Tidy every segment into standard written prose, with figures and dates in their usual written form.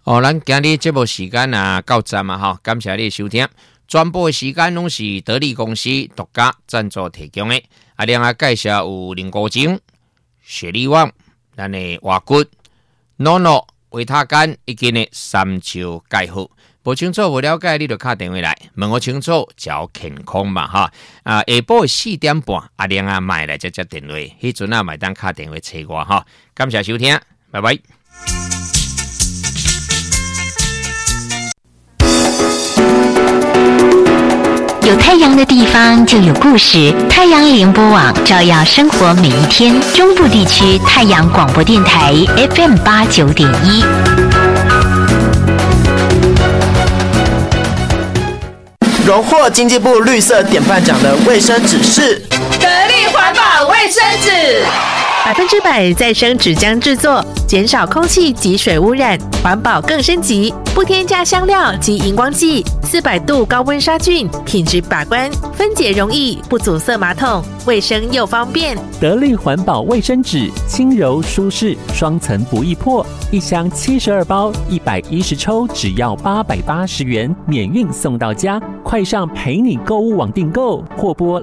咱今日节目时间到站嘛感谢你的收听。全部的时间拢是得力公司独家赞助提供的。另外介绍有林国精、雪利旺、咱的瓦骨、NONO、维他干以及呢三球钙护。不清楚不了解，你就打电话来问我清楚，照健康嘛下晡4点半，阿亮买来接电话，迄阵买当打电话找我感谢收听，拜拜。 有太阳的地方就有故事，太阳联播网照耀生活每一天。中部地区太阳广播电台 FM89.1。 荣获经济部绿色典范奖的卫生纸是得力环保卫生纸 ，100%再生纸浆制作，减少空气及水污染，环保更升级，不添加香料及荧光剂，400度高温杀菌，品质把关，分解容易，不阻塞马桶，卫生又方便。 得力环保卫生纸，轻柔舒适，双层不易破，一箱72包，110抽，只要880元，免运送到家。快上陪你购物网订购，或拨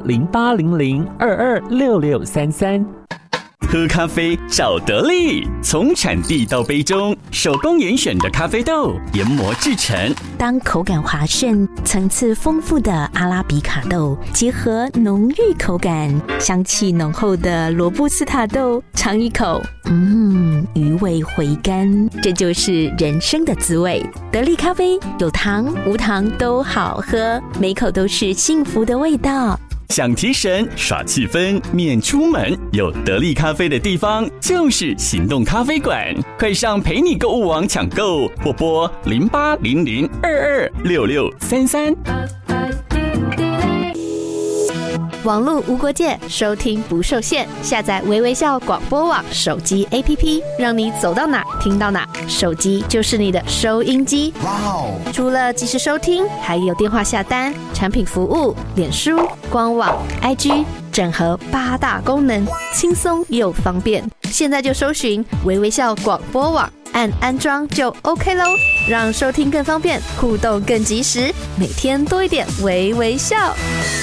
0800226633。 喝咖啡找得力，从产地到杯中，手工严选的咖啡豆研磨制成。 当口感滑顺、层次丰富的阿拉比卡豆结合浓郁口感、香气浓厚的罗布斯塔豆，尝一口，余味回甘，这就是人生的滋味。得力咖啡有糖无糖都好喝，每口都是幸福的味道。 想提神耍气氛免出门，有得力咖啡的地方就是行动咖啡馆。快上陪你购物网抢购，或拨0800226633。 网络无国界，收听不受限。下载微微笑广播网手机 APP， 让你走到哪听到哪。手机就是你的收音机。除了即时收听，还有电话下单、产品服务、脸书、官网、IG， 整合8大功能，轻松又方便。现在就搜寻微微笑广播网，按安装就 OK 咯，让收听更方便，互动更及时，每天多一点微微笑。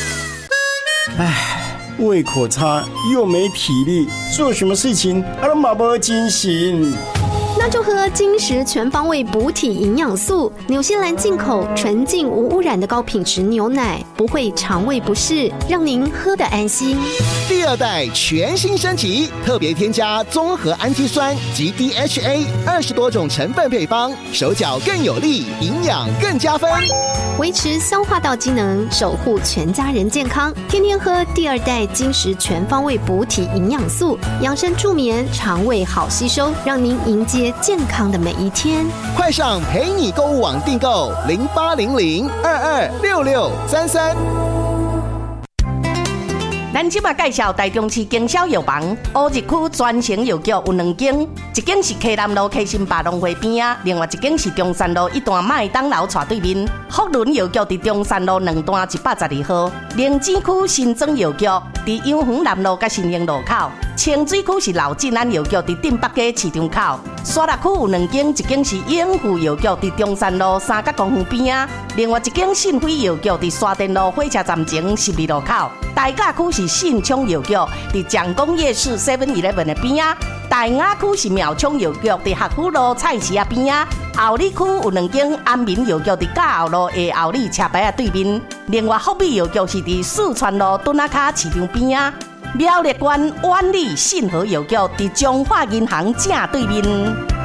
胃口差又没体力，做什么事情都没精神。 那就喝金石全方位补体营养素，纽西兰进口纯净无污染的高品质牛奶，不会肠胃不适，让您喝得安心。 第2代全新升级，特别添加综合氨基酸及 DHA 20多种成分配方，手脚更有力，营养更加分， 维持消化道机能，守护全家人健康。天天喝第2代金石全方位补体营养素，养生助眠，肠胃好吸收，让您迎接健康的每一天。 快上陪你购物网订购0800226633。 咱即马介绍台中市经销药房，乌日区专营药局有2间，一间是溪南路溪新百农会边啊，另外一间是中山路一段麦当劳斜对面。福伦药局伫中山路2段112号，灵芝区新庄药局伫永恒南路甲新营路口，清水区是老进安药局伫镇北街市场口。沙鹿区有2间，一间是永富药局伫中山路三角公园边啊，另外一间信辉药局伫沙田路火车站前12路口。大甲区是信昌药局伫蒋公夜市 7-11 的边啊，大雅区是苗昌药局伫学府路菜市啊边啊，后里区有2间安民药局伫甲后路的后里车牌啊对面，另外福美药局是伫四川路墩仔卡市场边啊，苗栗县万里信和药局伫中华银行正对面。